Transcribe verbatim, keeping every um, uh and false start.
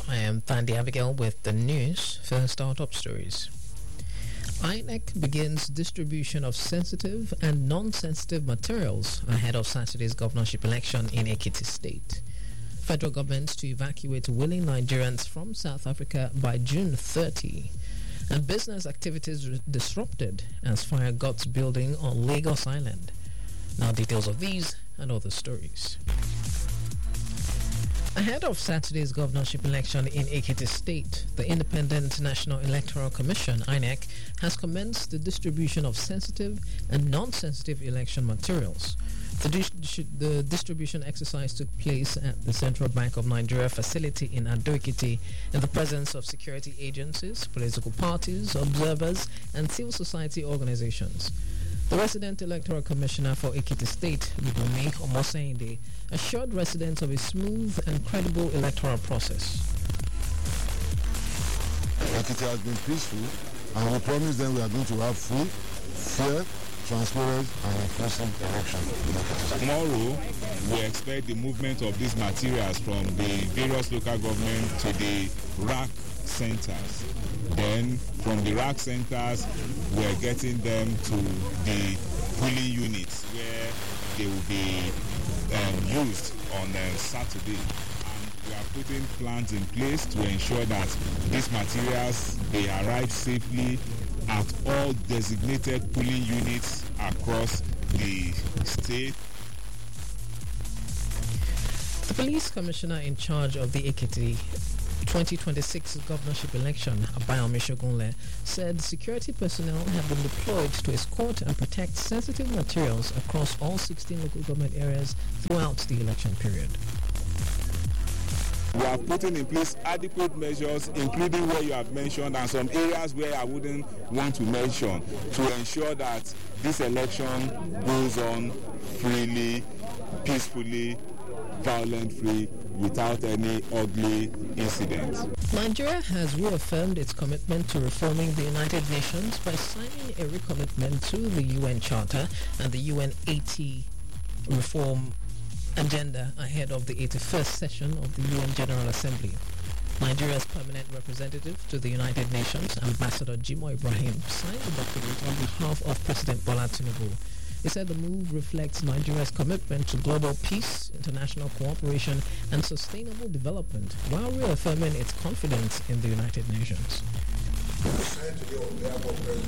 I am Thandi Abigail with the news. First, our top stories. I N E C begins distribution of sensitive and non-sensitive materials ahead of Saturday's governorship election in Ekiti State. Federal government to evacuate willing Nigerians from South Africa by June thirtieth. And business activities disrupted as fire guts building on Lagos Island. Now details of these and other stories. Ahead of Saturday's governorship election in Ekiti State, the Independent National Electoral Commission, I N E C, has commenced the distribution of sensitive and non-sensitive election materials. The, dis- the distribution exercise took place at the Central Bank of Nigeria facility in Ado-Ekiti in the presence of security agencies, political parties, observers, and civil society organizations. The resident electoral commissioner for Ekiti State, Bidumi Omosende, assured residents of a smooth and credible electoral process. Ekiti has been peaceful, and we promise them we are going to have full, fair, transparent and inclusive election. Tomorrow, we expect the movement of these materials from the various local governments to the R A C centers. Then, from the R A C centers, we are getting them to the polling units where they will be um, used on uh, Saturday. And we are putting plans in place to ensure that these materials, they arrive safely at all designated polling units across the state. The police commissioner in charge of the Ekiti twenty twenty-six governorship election, Abayomi Shogunle, said security personnel have been deployed to escort and protect sensitive materials across all sixteen local government areas throughout the election period. We are putting in place adequate measures, including where you have mentioned, and some areas where I wouldn't want to mention, to ensure that this election goes on freely, peacefully, violent-free, without any ugly incidents. Nigeria has reaffirmed its commitment to reforming the United Nations by signing a recommitment to the U N Charter and the U N eighty reform agenda ahead of the eighty-first session of the U N General Assembly. Nigeria's permanent representative to the United Nations, Ambassador Jimoh Ibrahim, signed the document on behalf of President Bola Tinubu. He said the move reflects Nigeria's commitment to global peace, international cooperation, and sustainable development, while reaffirming its confidence in the United Nations. We signed today on behalf of President